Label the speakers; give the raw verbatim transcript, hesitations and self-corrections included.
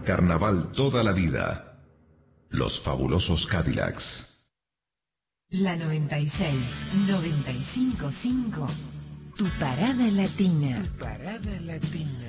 Speaker 1: Carnaval toda la vida. Los fabulosos Cadillacs.
Speaker 2: La noventa y seis, noventa y cinco punto cinco. Tu parada latina. Tu parada latina.